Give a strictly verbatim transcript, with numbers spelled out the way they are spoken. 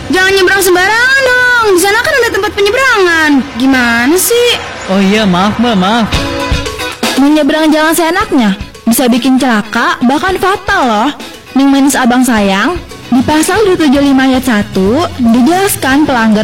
Jangan nyebrang sembarangan dong. Di sana kan ada tempat penyeberangan. Gimana sih? Oh iya, maaf mbak, maaf. Menyeberang jalan seenaknya bisa bikin celaka, bahkan fatal loh. Ning manis abang sayang, di pasal dua tujuh lima ayat satu dijelaskan pelanggar